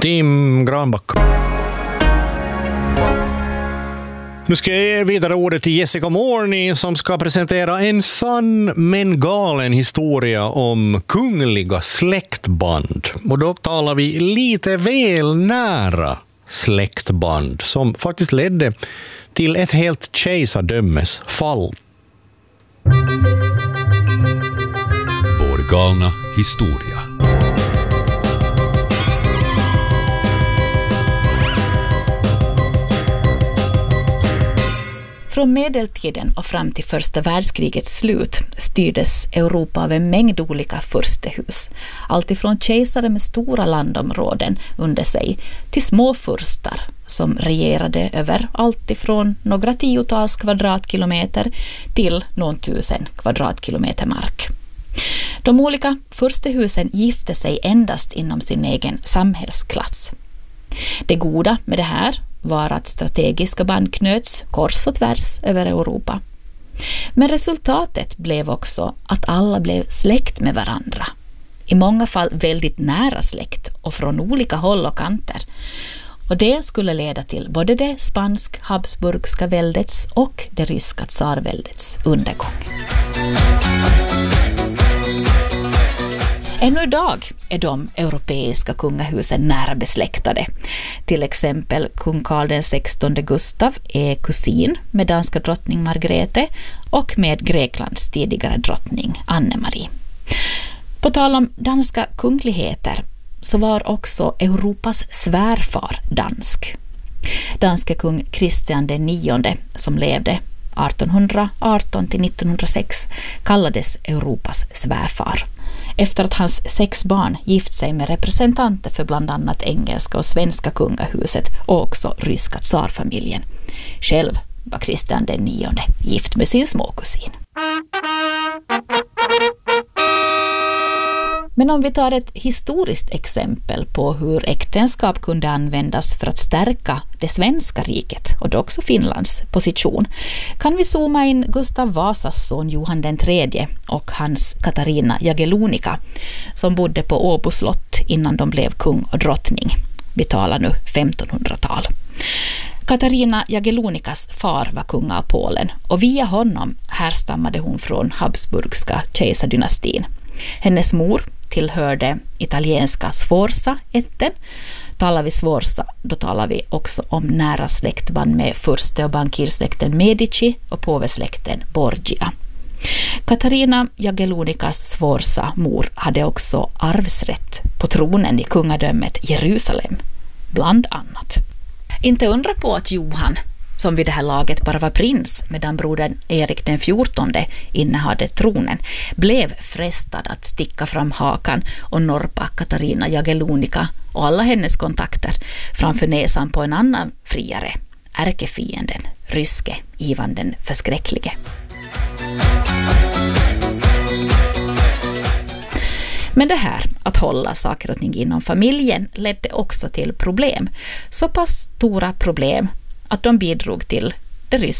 Tim Granback. Nu ska jag ge vidare ordet till Jessica Morni som ska presentera en sann men galen historia om kungliga släktband. Och då talar vi lite väl nära släktband som faktiskt ledde till ett helt kejsardömes fall. Vår galna historia. Från medeltiden och fram till första världskrigets slut styrdes Europa av en mängd olika furstehus. Alltifrån kejsare med stora landområden under sig till små furstar som regerade över alltifrån några tiotals kvadratkilometer till någon tusen kvadratkilometer mark. De olika furstehusen gifte sig endast inom sin egen samhällsklass. Det goda med det här var att strategiska band knöts kors och tvärs över Europa. Men resultatet blev också att alla blev släkt med varandra. I många fall väldigt nära släkt och från olika håll och kanter. Och det skulle leda till både det spansk-habsburgska väldets och det ryska tsarväldets undergång. Ännu idag är de europeiska kungahusen nära besläktade. Till exempel kung Karl XVI Gustav är kusin med danska drottning Margrethe och med Greklands tidigare drottning Anne-Marie. På tal om danska kungligheter så var också Europas svärfar dansk. Danske kung Kristian IX som levde 1818 till 1906 kallades Europas svärfar. Efter att hans 6 barn gift sig med representanter för bland annat engelska och svenska kungahuset och också ryska tsarfamiljen. Själv var Kristian IX gift med sin småkusin. Men om vi tar ett historiskt exempel på hur äktenskap kunde användas för att stärka det svenska riket och då också Finlands position kan vi zooma in Gustav Vasas son Johan III och hans Katarina Jagellonica som bodde på Åbo slott innan de blev kung och drottning. Vi talar nu 1500-tal. Katarina Jagellonicas far var kung av Polen och via honom härstammade hon från Habsburgska kejsardynastin. Hennes mor tillhörde italienska Sforza-ätten. Talar vi Sforza, då talar vi också om nära släktband med furste- och bankirsläkten Medici och påvesläkten Borgia. Katarina Jagellonicas Sforza-mor hade också arvsrätt på tronen i kungadömet Jerusalem, bland annat. Inte undra på att Johan, som vid det här laget bara var prins medan brodern Erik den 14 innehade tronen, blev frestad att sticka fram hakan och norpa Katarina Jagellonica och alla hennes kontakter framför näsan på en annan friare, ärkefienden, ryske Ivan den förskräcklige. Men det här att hålla saker och ting inom familjen ledde också till problem. Så pass stora problem att de bidrog till det ryska